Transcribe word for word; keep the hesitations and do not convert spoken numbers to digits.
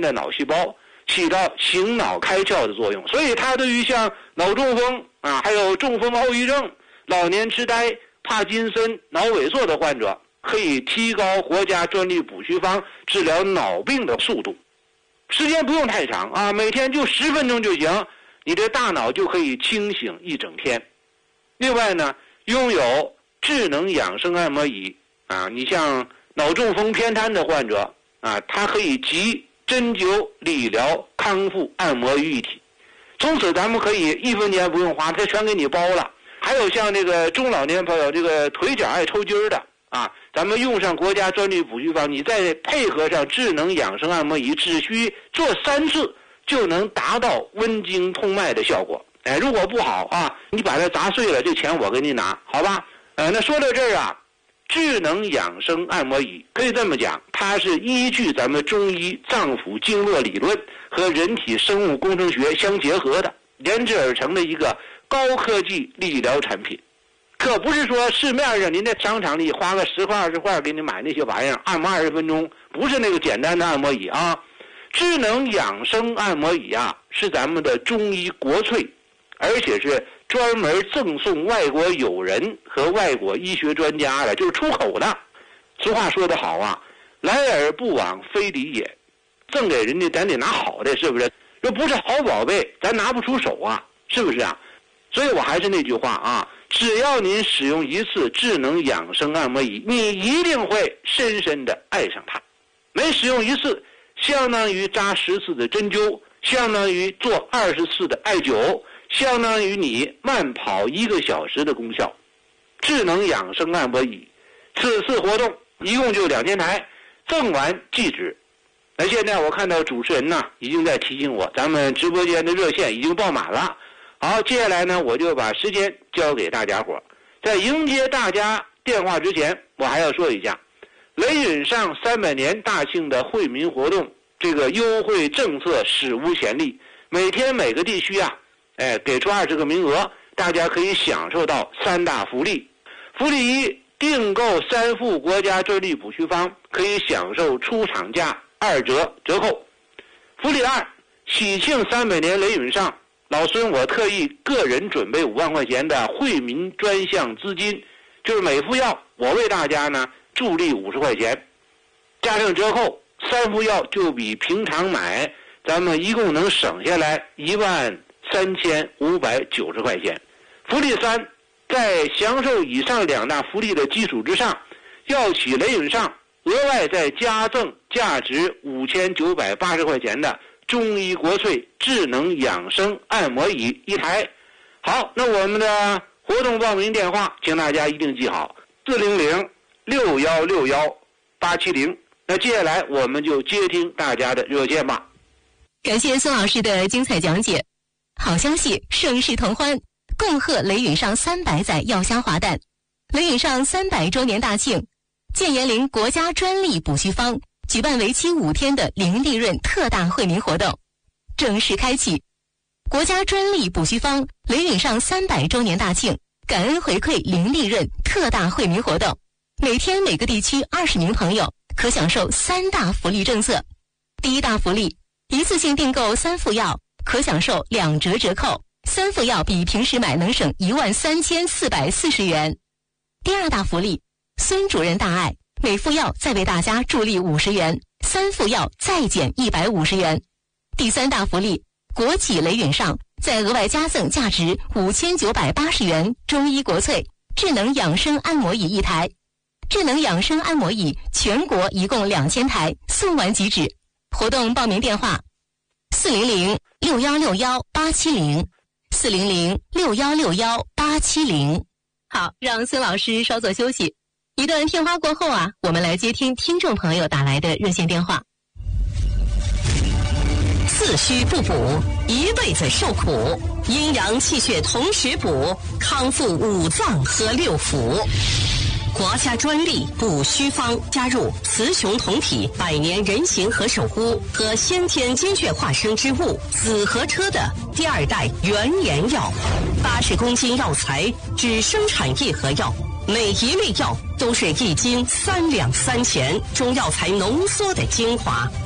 的脑细胞，起到醒脑开窍的作用。所以它对于像脑中风啊，还有中风后遗症、老年痴呆、帕金森、脑萎缩的患者，可以提高国家专利补虚方治疗脑病的速度。时间不用太长啊，每天就十分钟就行，你的大脑就可以清醒一整天。另外呢，拥有智能养生按摩仪啊，你像脑中风偏瘫的患者啊，它可以集针灸、理疗、康复、按摩于一体。从此咱们可以一分钱不用花，它全给你包了。还有像这个中老年朋友，这个腿脚爱抽筋儿的啊，咱们用上国家专利补虚方，你再配合上智能养生按摩仪，只需做三次就能达到温经通脉的效果。哎，如果不好啊，你把它砸碎了，这钱我给你拿，好吧？呃，那说到这儿啊，智能养生按摩仪可以这么讲，它是依据咱们中医脏腑经络理论和人体生物工程学相结合的，研制而成的一个高科技理疗产品。可不是说市面上您在商场里花个十块二十块给你买那些玩意儿，按摩二十分钟，不是那个简单的按摩椅啊。智能养生按摩椅啊，是咱们的中医国粹，而且是专门赠送外国友人和外国医学专家的，就是出口的。俗话说得好啊，来而不往非礼也，赠给人家咱得拿好的，是不是？这不是好宝贝，咱拿不出手啊，是不是啊？所以我还是那句话啊，只要您使用一次智能养生按摩仪，你一定会深深的爱上它。每使用一次，相当于扎十次的针灸，相当于做二十次的艾灸，相当于你慢跑一个小时的功效。智能养生按摩椅，此次活动一共就两千台，赠完即止。那现在我看到主持人呢已经在提醒我，咱们直播间的热线已经爆满了。好，接下来呢，我就把时间交给大家伙。在迎接大家电话之前，我还要说一下，雷允上三百年大庆的惠民活动，这个优惠政策史无前例。每天每个地区啊，哎，给出二十个名额，大家可以享受到三大福利。福利一，订购三副国家专利补虚方，可以享受出厂价二折折扣。福利二，喜庆三百年雷允上，老孙我特意个人准备五万块钱的惠民专项资金，就是每副药我为大家呢助力五十块钱，加上折扣，三副药就比平常买咱们一共能省下来一万三千五百九十块钱。福利三，在享受以上两大福利的基础之上，药企雷允上额外再加赠价值五千九百八十块钱的中医国粹智能养生按摩椅一台。好，那我们的活动报名电话请大家一定记好，四零零六幺六幺八七零。那接下来我们就接听大家的热线吧。 感谢孙老师的精彩讲解。好消息，盛世同欢，恭贺雷允上三百载药香华诞，雷允上三百周年大庆，建言灵国家专利补虚方举办为期五天的零利润特大惠民活动正式开启。国家专利补虚方雷允上三百周年大庆感恩回馈零利润特大惠民活动，每天每个地区二十名朋友可享受三大福利政策。第一大福利，一次性订购三副药可享受两折折扣，三副药比平时买能省一万三千四百四十元。第二大福利，孙主任大爱，每副药再为大家助力五十元，三副药再减一百五十元。第三大福利，国企雷允上再额外加赠价值五千九百八十元中医国粹智能养生按摩椅一台。智能养生按摩椅全国一共两千台，送完即止。活动报名电话四零零六幺六幺八七零四零零六幺六幺八七零。好，让孙老师稍作休息。一段片花过后啊，我们来接听听众朋友打来的热线电话。 四虚不补，一辈子受苦；阴阳气血同时补，康复五脏和六腑。国家专利补虚方加入雌雄同体百年人形和守护和先天精血化生之物紫河车的第二代原研药，八十公斤药材只生产一盒药，每一味药都是一斤三两三钱中药材浓缩的精华。